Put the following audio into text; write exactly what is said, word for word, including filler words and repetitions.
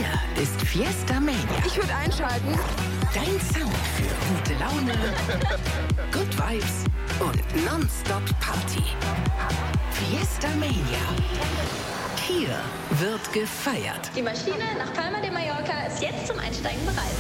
Hier ist Fiesta Mania. Ich würde einschalten. Dein Sound für gute Laune, Good Vibes und Nonstop Party. Fiesta Mania. Hier wird gefeiert. Die Maschine nach Palma de Mallorca ist jetzt zum Einsteigen bereit.